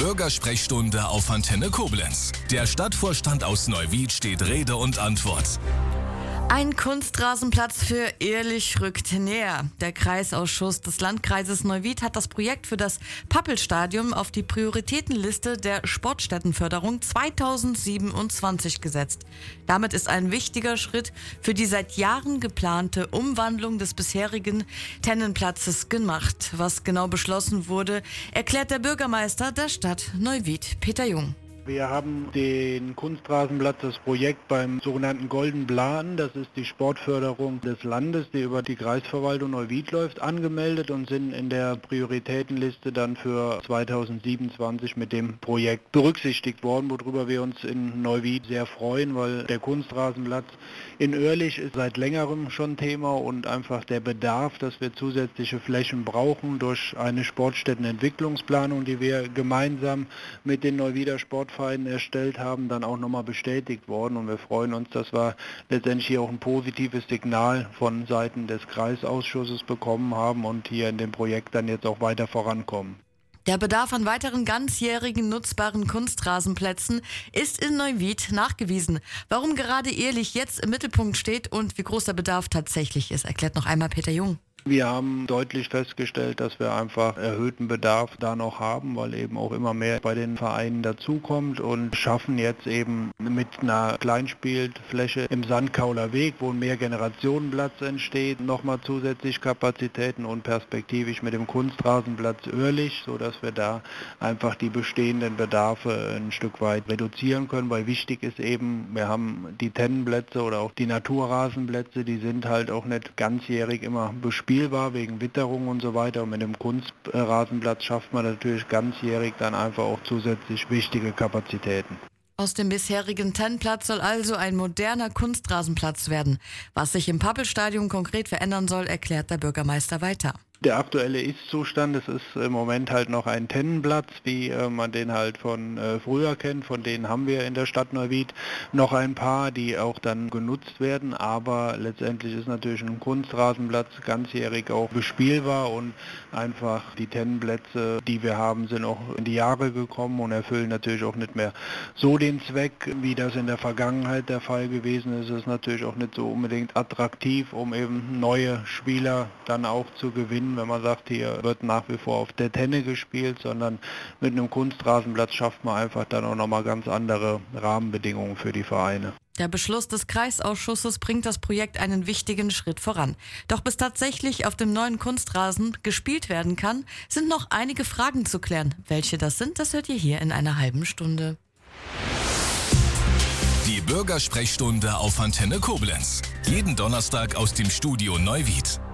Bürgersprechstunde auf Antenne Koblenz. Der Stadtvorstand aus Neuwied steht Rede und Antwort. Ein Kunstrasenplatz für Ehrlich rückt näher. Der Kreisausschuss des Landkreises Neuwied hat das Projekt für das Pappelstadion auf die Prioritätenliste der Sportstättenförderung 2027 gesetzt. Damit ist ein wichtiger Schritt für die seit Jahren geplante Umwandlung des bisherigen Tennenplatzes gemacht. Was genau beschlossen wurde, erklärt der Bürgermeister der Stadt Neuwied, Peter Jung. Wir haben den Kunstrasenplatz, das Projekt beim sogenannten Golden Plan, das ist die Sportförderung des Landes, die über die Kreisverwaltung Neuwied läuft, angemeldet und sind in der Prioritätenliste dann für 2027 mit dem Projekt berücksichtigt worden, worüber wir uns in Neuwied sehr freuen, weil der Kunstrasenplatz in Oerlich ist seit längerem schon Thema und einfach der Bedarf, dass wir zusätzliche Flächen brauchen durch eine Sportstättenentwicklungsplanung, die wir gemeinsam mit den Neuwieder Sportvereinen erstellt haben, dann auch nochmal bestätigt worden und wir freuen uns, dass wir letztendlich hier auch ein positives Signal von Seiten des Kreisausschusses bekommen haben und hier in dem Projekt dann jetzt auch weiter vorankommen. Der Bedarf an weiteren ganzjährigen nutzbaren Kunstrasenplätzen ist in Neuwied nachgewiesen. Warum gerade Ehrlich jetzt im Mittelpunkt steht und wie groß der Bedarf tatsächlich ist, erklärt noch einmal Peter Jung. Wir haben deutlich festgestellt, dass wir einfach erhöhten Bedarf da noch haben, weil eben auch immer mehr bei den Vereinen dazukommt und schaffen jetzt eben mit einer Kleinspielfläche im Sandkauler Weg, wo ein Mehrgenerationenplatz entsteht, nochmal zusätzlich Kapazitäten und perspektivisch mit dem Kunstrasenplatz Oerlich, sodass wir da einfach die bestehenden Bedarfe ein Stück weit reduzieren können, weil wichtig ist eben, wir haben die Tennenplätze oder auch die Naturrasenplätze, die sind halt auch nicht ganzjährig immer bespielbar wegen Witterung und so weiter. Und mit dem Kunstrasenplatz schafft man natürlich ganzjährig dann einfach auch zusätzlich wichtige Kapazitäten. Aus dem bisherigen Tennenplatz soll also ein moderner Kunstrasenplatz werden. Was sich im Pappelstadion konkret verändern soll, erklärt der Bürgermeister weiter. Der aktuelle Ist-Zustand, es ist im Moment halt noch ein Tennenplatz, wie man den halt von früher kennt. Von denen haben wir in der Stadt Neuwied noch ein paar, die auch dann genutzt werden. Aber letztendlich ist natürlich ein Kunstrasenplatz ganzjährig auch bespielbar und einfach die Tennenplätze, die wir haben, sind auch in die Jahre gekommen und erfüllen natürlich auch nicht mehr so den Zweck, wie das in der Vergangenheit der Fall gewesen ist. Es ist natürlich auch nicht so unbedingt attraktiv, um eben neue Spieler dann auch zu gewinnen, wenn man sagt, hier wird nach wie vor auf der Tenne gespielt, sondern mit einem Kunstrasenplatz schafft man einfach dann auch nochmal ganz andere Rahmenbedingungen für die Vereine. Der Beschluss des Kreisausschusses bringt das Projekt einen wichtigen Schritt voran. Doch bis tatsächlich auf dem neuen Kunstrasen gespielt werden kann, sind noch einige Fragen zu klären. Welche das sind, das hört ihr hier in einer halben Stunde. Die Bürgersprechstunde auf Antenne Koblenz. Jeden Donnerstag aus dem Studio Neuwied.